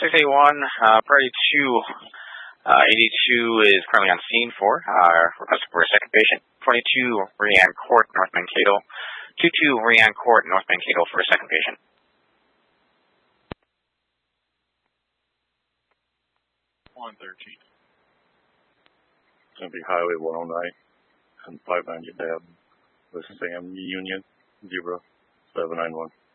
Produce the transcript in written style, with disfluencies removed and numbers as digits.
681, priority 282 is currently on scene for, request for a second patient. 22 Rian Court, North Mankato. 22 Rian Court, North Mankato for a second patient. 113. It's going to be Highway 109 and 590 Dab with Sam Union 0791.